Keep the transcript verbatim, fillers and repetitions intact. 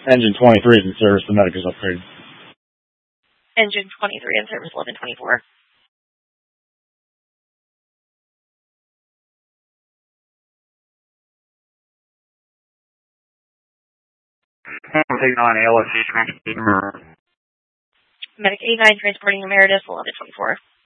Engine twenty-three is in service. The medic is upgraded. Engine twenty-three in service. eleven twenty-four. eighty-nine A L S C transporting. Medic eighty-nine transporting Emeritus. eleven twenty-four.